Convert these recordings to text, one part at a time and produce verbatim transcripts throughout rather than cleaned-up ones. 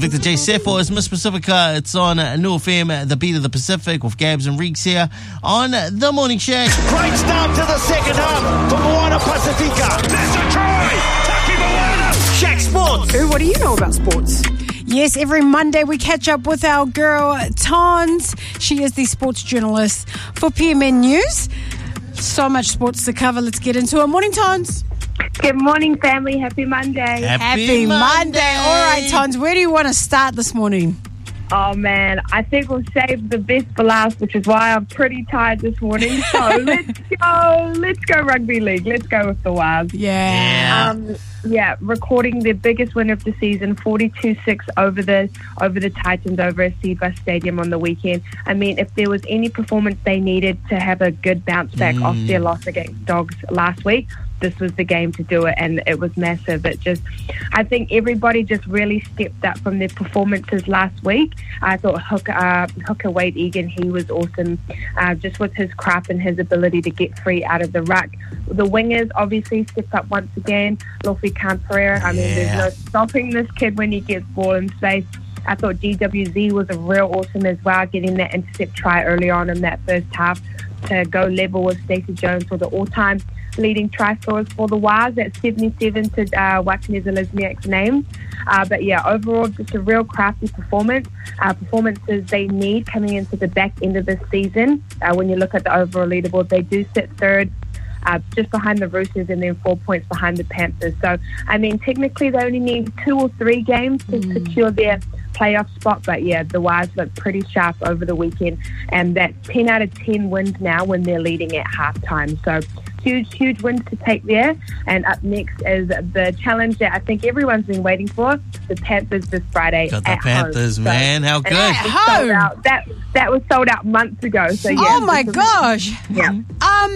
Victor J. Sefo. It's Miss Pacifica. It's on uh, New F M, uh, the Beat of the Pacific, with Gabs and Reeks here on The Morning Shack. Great start to the second half for Moana Pacifica. That's a try! Taki Moana! Shack Sports! Ooh, what do you know about sports? Yes, every Monday we catch up with our girl, Tons. She is the sports journalist for P M N News. So much sports to cover. Let's get into it. Morning, Tons. Good morning, family. Happy Monday. Happy, Happy Monday. Monday. All right, Tons, where do you want to start this morning? Oh, man, I think we'll save the best for last, which is why I'm pretty tired this morning. So let's go. Let's go rugby league. Let's go with the Wild. Yeah. Um, yeah, recording their biggest win of the season, forty-two six over the over the Titans over at Cbus Stadium on the weekend. I mean, if there was any performance they needed to have a good bounce back mm. off their loss against Dogs last week, this was the game to do it, and it was massive. It just, I think everybody just really stepped up from their performances last week. I thought Hooker, uh, Hooker Wade Egan, he was awesome, uh, just with his craft and his ability to get free out of the ruck. The wingers obviously stepped up once again. Lofi Khan Pereira, I mean, yeah. there's no stopping this kid when he gets ball in space. I thought G W Z was a real awesome as well, getting that intercept try early on in that first half to go level with Stacey Jones for the all-time leading try scorers for the Wild at seventy-seven to uh, Wakaneza Lesniak's name. Uh, but yeah, overall, just a real crafty performance. Uh, performances they need coming into the back end of the season. Uh, when you look at the overall leaderboard, they do sit third, uh, just behind the Roosters, and then four points behind the Panthers. So, I mean, technically they only need two or three games to mm. secure their playoff spot, but yeah, the Wild look pretty sharp over the weekend, and that's ten out of ten wins now when they're leading at halftime. So huge, huge wins to take there. And up next is the challenge that I think everyone's been waiting for, the Panthers this Friday. Got the at Panthers, home. man. So, how good. At home. Out. That that was sold out months ago. So yeah. Oh my gosh. Yeah. Um,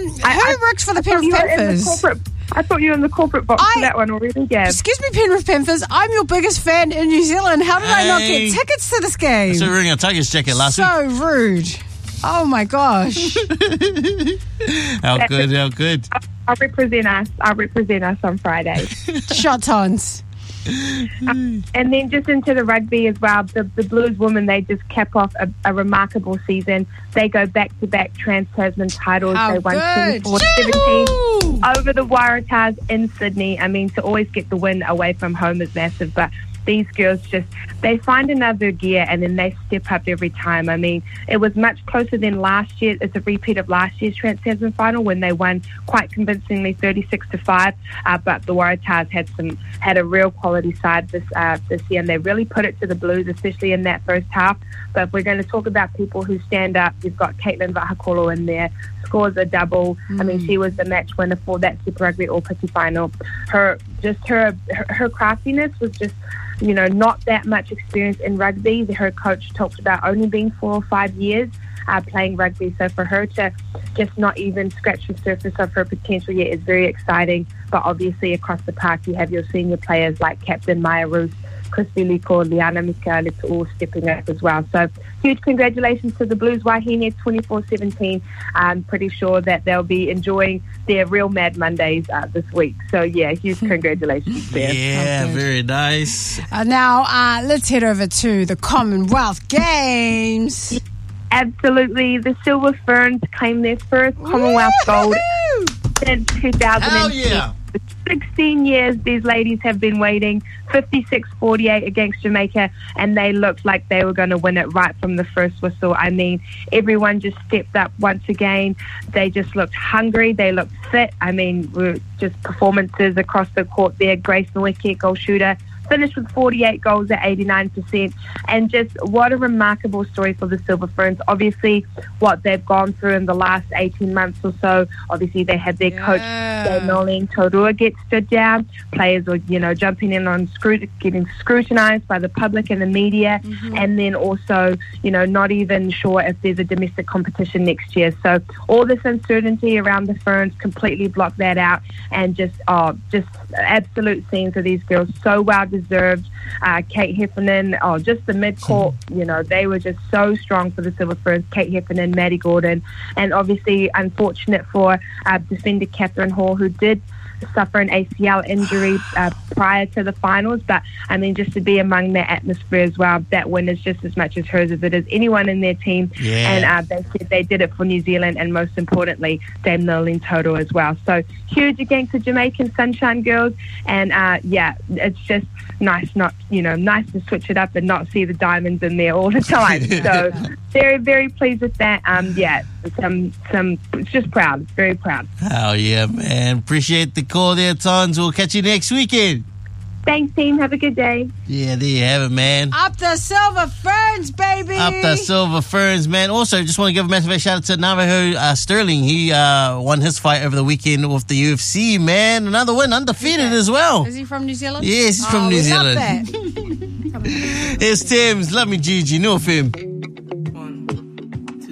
I, who works for the I Penrith Panthers? Corporate, I thought you were in the corporate box I, for that one already, Gab. Excuse me, Penrith Panthers. I'm your biggest fan in New Zealand. How did hey. I not get tickets to this game? So we were wearing a Tigers jacket last so week. So rude. Oh my gosh. How That's good, how good. I'll, I'll represent us. I'll represent us on Friday. Shot ons. Um, and then just into the rugby as well, the, the Blues women, they just cap off a, a remarkable season. They go back-to-back Trans-Tasman titles. How they won good. twenty-four to seventeen over the Waratahs in Sydney. I mean, to always get the win away from home is massive, but these girls just, they find another gear and then they step up every time. I mean, it was much closer than last year. It's a repeat of last year's Trans-Tasman final when they won quite convincingly thirty-six to five, uh, but the Waratahs had some had a real quality side this uh, this year, and they really put it to the Blues, especially in that first half. But if we're going to talk about people who stand up, you've got Caitlin Vahakolo in there, scores a double. Mm. I mean, she was the match winner for that Super Rugby All-Pity final. Her, just her, her, her craftiness was just, you know, not that much experience in rugby. Her coach talked about only being four or five years uh, playing rugby. So for her to just not even scratch the surface of her potential yet is very exciting. But obviously across the park, you have your senior players like Captain Maya Roos, Christy Liko, Liana Michaelis all stepping up as well. So huge congratulations to the Blues Wahine twenty-four seventeen. I'm pretty sure that they'll be enjoying their real Mad Mondays uh, this week. So yeah, huge congratulations there. Yeah, okay. Very nice. Uh, now uh, let's head over to the Commonwealth Games. Absolutely. The Silver Ferns claimed their first Commonwealth gold since two thousand ten. Hell yeah. sixteen years these ladies have been waiting, fifty-six forty-eight against Jamaica, and they looked like they were going to win it right from the first whistle. I mean, everyone just stepped up once again. They just looked hungry. They looked fit. I mean, just performances across the court there. Grace Nweke, goal shooter, finished with forty-eight goals at eighty-nine percent, and just what a remarkable story for the Silver Ferns. Obviously, what they've gone through in the last eighteen months or so, obviously they had their yeah. coach, Noeline Taurua, get stood down. Players were, you know, jumping in on scrut- getting scrutinised by the public and the media, mm-hmm. and then also, you know, not even sure if there's a domestic competition next year. So all this uncertainty around the Ferns completely blocked that out, and just, oh, just absolute scenes of these girls, so well deserved. Uh, Kate Heffernan, oh, just the mid-court, you know, they were just so strong for the Silver Ferns. Kate Heffernan, Maddie Gordon, and obviously unfortunate for uh, defender Catherine Hall, who did suffer an A C L injury uh, prior to the finals. But, I mean, just to be among that atmosphere as well, that win is just as much as hers as it is anyone in their team. Yeah. And uh, they said they did it for New Zealand and, most importantly, Dame Lillian Toto as well. So, huge against the Jamaican Sunshine Girls. And, uh, yeah, it's just nice not, you know, nice to switch it up and not see the Diamonds in there all the time. So, very, very pleased with that. Um, yeah, some, some, just proud, very proud. Hell yeah, man. Appreciate the call there, Tons. We'll catch you next weekend. Thanks, team. Have a good day. Yeah, there you have it, man. Up the Silver Ferns, baby. Up the Silver Ferns, man. Also, just want to give a massive shout out to Navajo uh, Sterling. He uh, won his fight over the weekend with the U F C, man. Another win, undefeated as well. Is he from New Zealand? Yes, he's oh, from New we Zealand. Love that. It's Tim's. Love me, Gigi. No film.